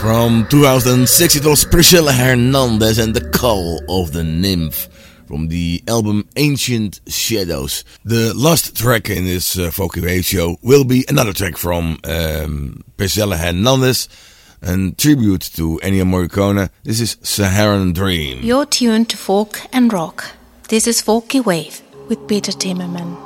From 2006 it was Priscilla Hernandez and The Call of the Nymph from the album Ancient Shadows. The last track in this Folky Wave show will be another track from Priscilla Hernandez, and tribute to Ennio Morricone. This is Saharan Dream. You're tuned to folk and rock. This is Folky Wave with Peter Timmerman.